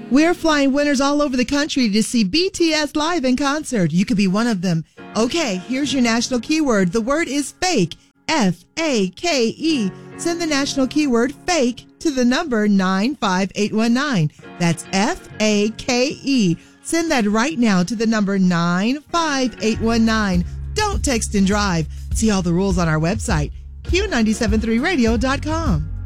We're flying winners all over the country to see BTS live in concert. You could be one of them. Okay, here's your national keyword. The word is fake. F-A-K-E. Send the national keyword fake to the number 95819. That's F-A-K-E. Send that right now to the number 95819. Don't text and drive. See all the rules on our website, Q973radio.com.